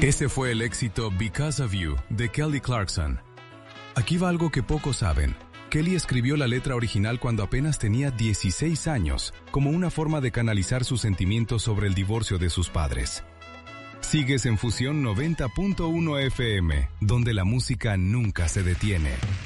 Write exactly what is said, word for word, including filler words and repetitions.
Ese fue el éxito Because of You de Kelly Clarkson. Aquí va algo que pocos saben. Kelly escribió la letra original cuando apenas tenía dieciséis años, como una forma de canalizar sus sentimientos sobre el divorcio de sus padres. Sigues en Fusión noventa punto uno F M, donde la música nunca se detiene.